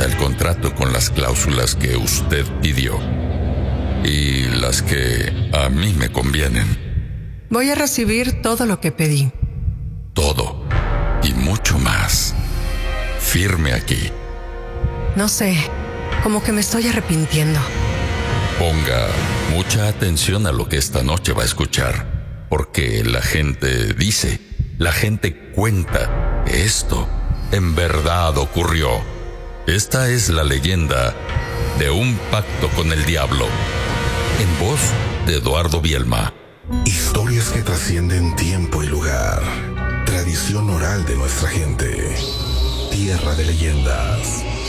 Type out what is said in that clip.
está el contrato con las cláusulas que usted pidió y las que a mí me convienen. Voy a recibir todo lo que pedí. Todo y mucho más. Firme aquí. No sé, como que me estoy arrepintiendo. Ponga mucha atención a lo que esta noche va a escuchar, porque la gente dice, la gente cuenta, esto en verdad ocurrió. Esta es la leyenda de un pacto con el diablo, en voz de Eduardo Bielma. Historias que trascienden tiempo y lugar. Tradición oral de nuestra gente. Tierra de leyendas.